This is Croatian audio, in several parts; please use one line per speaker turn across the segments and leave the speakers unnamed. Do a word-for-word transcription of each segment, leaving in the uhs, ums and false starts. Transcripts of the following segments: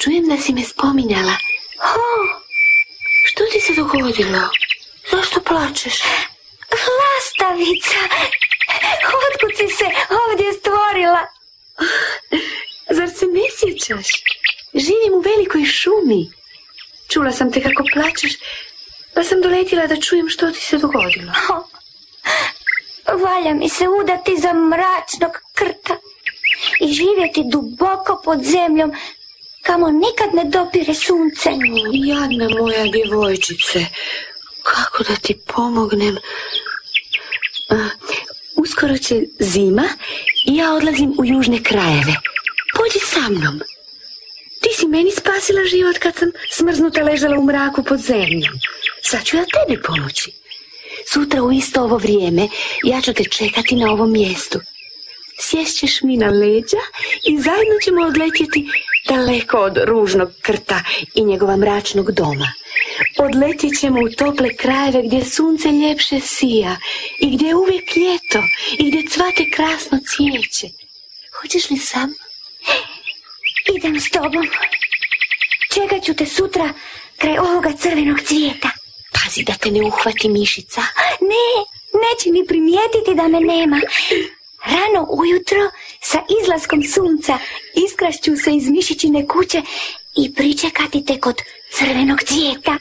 čujem da si me spominjala.
Oh,
što ti se dogodilo? Zašto plačeš?
Lastavica, otkud si se ovdje stvorila?
Zar se ne sjećaš? Živim u velikoj šumi. Čula sam te kako plačeš, pa sam doletila da čujem što ti se dogodilo.
Oh, valja mi se udati za mračnog krta i živjeti duboko pod zemljom, kamo nikad ne dopire sunce.
Jadna moja djevojčice, kako da ti pomognem? Uh, uskoro će zima i ja odlazim u južne krajeve. Pođi sa mnom. Ti si meni spasila život kad sam smrznuta ležala u mraku pod zemljom. Sad ću ja tebi pomoći. Sutra u isto ovo vrijeme ja ću te čekati na ovom mjestu. Sješćeš mi na leđa i zajedno ćemo odletjeti daleko od ružnog krta i njegova mračnog doma. Odletjet ćemo u tople krajeve gdje sunce ljepše sija i gdje je uvijek ljeto i gdje cvate krasno cvijeće. Hoćeš li sam?
Idem s tobom. Čekat ću te sutra kraj ovoga crvenog cvijeta.
Pazi da te ne uhvati mišica.
Ne, neće ni primijetiti da me nema. Rano ujutro sa izlaskom sunca iskrašću se iz mišićine kuće i pričekati te kod crvenog cvijeta.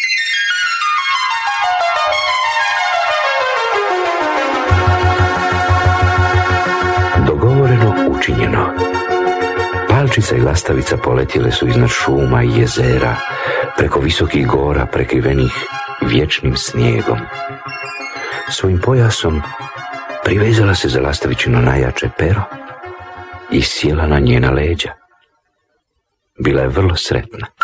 Dogovoreno, učinjeno. Palčica i lastavica poletjele su iznad šuma i jezera, preko visokih gora prekrivenih vječnim snijegom. Svojim pojasom privezala se za lastavićino najjače pero i sjela na njena leđa. Bila je vrlo sretna.